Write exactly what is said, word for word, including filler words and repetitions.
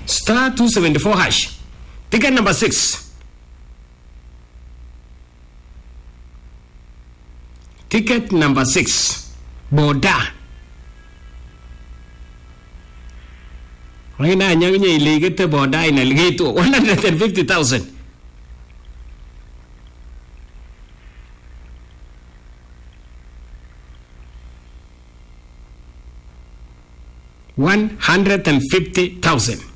Star two seventy-four hash. Ticket number six. Ticket number six. Boda. Right now, you're going to get Boda in a Legato. one hundred fifty thousand. one hundred fifty thousand.